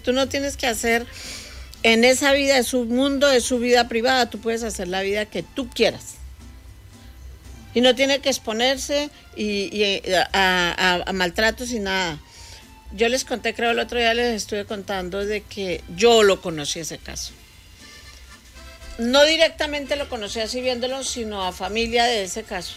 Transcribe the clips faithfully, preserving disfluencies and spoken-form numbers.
Tú no tienes que hacer, en esa vida, es su mundo, es su vida privada, tú puedes hacer la vida que tú quieras. Y no tiene que exponerse y, y a, a, a maltratos y nada. Yo les conté, creo el otro día les estuve contando de que yo lo conocí ese caso. No directamente lo conocí así viéndolo, sino a familia de ese caso.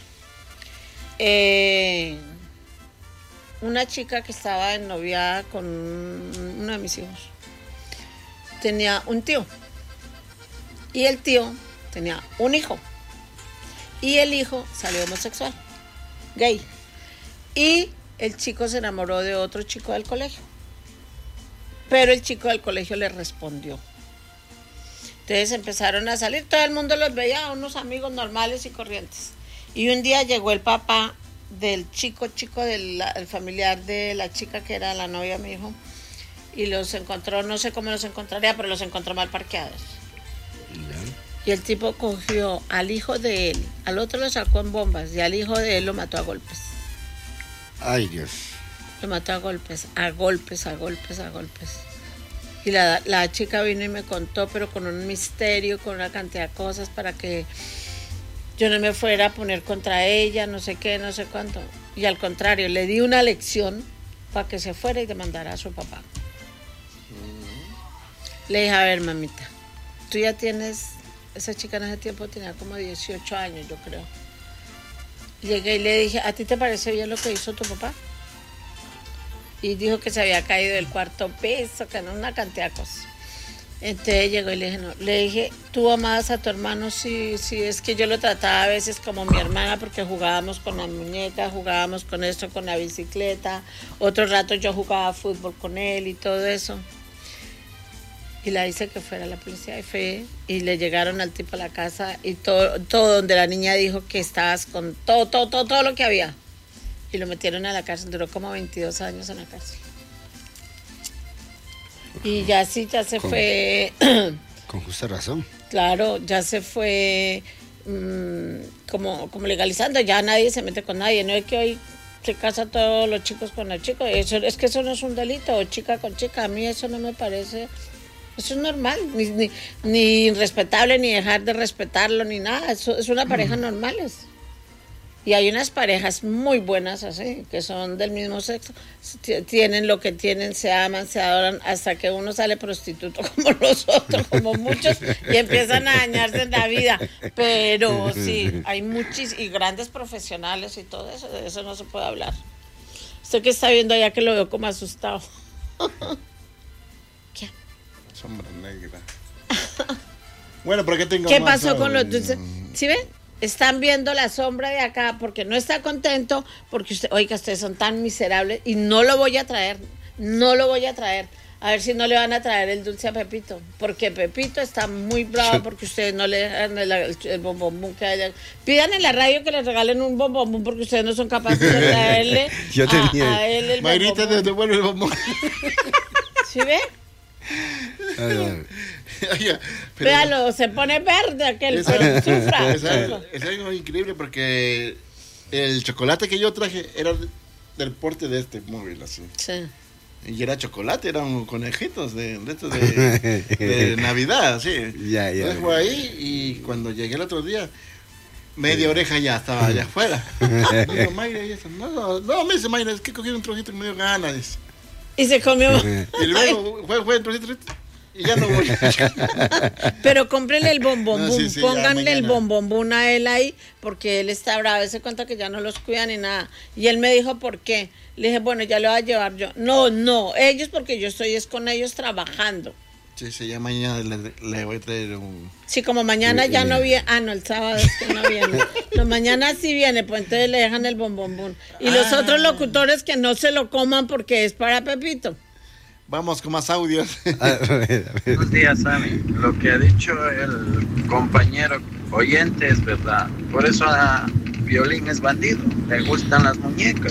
Eh, una chica que estaba ennoviada con uno de mis hijos tenía un tío. Y el tío tenía un hijo. Y el hijo salió homosexual, gay. Y el chico se enamoró de otro chico del colegio. Pero el chico del colegio le respondió. Entonces empezaron a salir, todo el mundo los veía, unos amigos normales y corrientes. Y un día llegó el papá del chico, chico del el familiar de la chica que era la novia de mi hijo, y los encontró, no sé cómo los encontraría, pero los encontró mal parqueados. Y el tipo cogió al hijo de él, al otro lo sacó en bombas, y al hijo de él lo mató a golpes. Ay, Dios. Lo mató a golpes, a golpes, a golpes, a golpes. Y la, la chica vino y me contó, pero con un misterio, con una cantidad de cosas para que yo no me fuera a poner contra ella, no sé qué, no sé cuánto. Y al contrario, le di una lección para que se fuera y demandara a su papá. Mm. Le dije, a ver, mamita, tú ya tienes, esa chica en ese tiempo tenía como dieciocho años, yo creo. Llegué y le dije, ¿a ti te parece bien lo que hizo tu papá? Y dijo que se había caído del cuarto piso, que no, una cantidad de cosas. Entonces llegó y le dije, no, le dije, ¿tú amabas a tu hermano? Sí, sí, es que yo lo trataba a veces como mi hermana porque jugábamos con las muñecas, jugábamos con esto, con la bicicleta. Otro rato yo jugaba fútbol con él y todo eso. Y la hice que fuera a la policía y fue, y le llegaron al tipo a la casa y todo, todo donde la niña dijo que estabas con todo, todo, todo, todo lo que había. Y lo metieron a la cárcel, duró como veintidós años en la cárcel. Y ya sí, ya se con, fue... Con justa razón. Claro, ya se fue mmm, como, como legalizando, ya nadie se mete con nadie, no es que hoy se casan todos los chicos con los chicos, eso, es que eso no es un delito, chica con chica, a mí eso no me parece... Eso es normal, ni, ni, ni respetable, ni dejar de respetarlo, ni nada, eso es una pareja normal. Es. Y hay unas parejas muy buenas así, que son del mismo sexo, tienen lo que tienen, se aman, se adoran, hasta que uno sale prostituto como los otros, como muchos, y empiezan a dañarse en la vida. Pero sí, hay muchos, y grandes profesionales y todo eso, de eso no se puede hablar. Usted que está viendo allá que lo veo como asustado. ¿Qué? Sombra negra. Bueno, ¿por qué tengo ¿Qué más pasó con los audio? dulces? ¿Sí ven? Están viendo la sombra de acá porque no está contento, porque usted, oiga, ustedes son tan miserables y no lo voy a traer, no lo voy a traer. A ver si no le van a traer el dulce a Pepito, porque Pepito está muy bravo porque ustedes no le dejan el, el, el bombombón que hay. Pidan en la radio que les regalen un bombombón porque ustedes no son capaces de traerle Yo tenía... a, a él el Mayrita, bombombón. devuelve el bombón. ¿Sí ve? Ay, ay. Oiga, pero Véalo, se pone verde aquel, es, pero sufra. es, algo, es algo increíble porque el chocolate que yo traje era del porte de este móvil, así. Sí. Y era chocolate, eran conejitos de, de estos de, de Navidad, sí. Ya, ya. Entonces fue ahí y cuando llegué el otro día, media oreja ya estaba allá afuera. Digo, Mayra, y eso, no, no, no, me dice Mayra, es que cogí un trocito y me dio ganas, dice. Y se comió. Y luego fue, fue un trocito, trocito y ya no voy. Pero cómprenle el bombombún, No, sí, sí, pónganle el mañana. bombombún a él ahí, porque él está bravo, él se cuenta que ya no los cuida ni nada. Y él me dijo, ¿por qué? Le dije, bueno, ya lo voy a llevar yo. No, no, ellos porque yo estoy es con ellos trabajando. Sí, sí, ya mañana le, le voy a traer un... Sí, como mañana ya no viene, ah, no, el sábado es que no viene. No, mañana sí viene, pues entonces le dejan el bombombún. Y los Ah. otros locutores que no se lo coman porque es para Pepito. Vamos con más audios. A ver, a ver. Buenos días, Sammy. Lo que ha dicho el compañero oyente es verdad. Por eso a Violín es bandido. Le gustan las muñecas.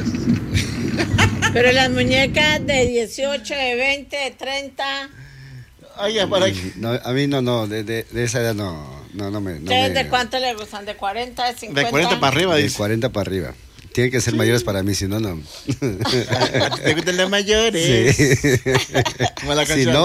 Pero las muñecas de dieciocho, de veinte, de treinta... Oye, para que... No, a mí no, no, de, de, de esa edad no, no, no me... No ¿Ustedes me- de cuánto le gustan? ¿De cuarenta, de cincuenta? De cuarenta para arriba, De dice. cuarenta para arriba. Tienen que ser mayores para mí, si no, no. ¿Te gustan las mayores? Sí. Como la Si canción. no,